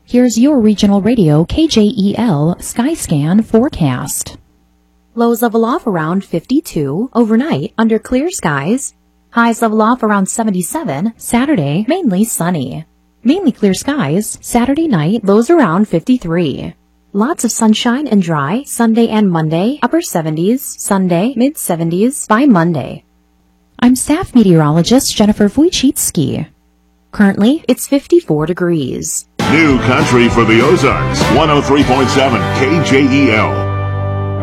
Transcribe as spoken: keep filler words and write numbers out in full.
Here's your regional radio K J E L Skyscan forecast. Lows level off around fifty-two overnight under clear skies. Highs level off around seventy-seven Saturday, mainly sunny. Mainly clear skies Saturday night, lows around fifty-three. Lots of sunshine and dry Sunday and Monday, upper seventies, Sunday, mid seventies by Monday. I'm staff meteorologist Jennifer Wojcicki. Currently, it's fifty-four degrees. New country for the Ozarks, one oh three point seven K J E L.